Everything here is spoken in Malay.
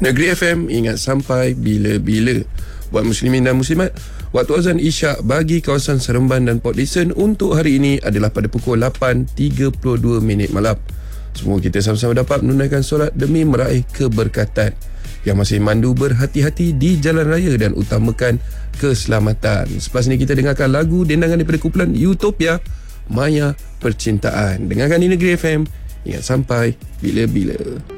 Negeri FM, ingat sampai bila-bila. Buat muslimin dan muslimat, waktu azan Isyak bagi kawasan Seremban dan Port Dickson untuk hari ini adalah pada pukul 8.32 malam. Semua kita sama-sama dapat menunaikan solat demi meraih keberkatan. Yang masih mandu berhati-hati di jalan raya dan utamakan keselamatan. Selepas ini kita dengarkan lagu dendangan daripada kumpulan Utopia, Maya Percintaan. Dengarkan di Negeri FM, ingat sampai bila-bila.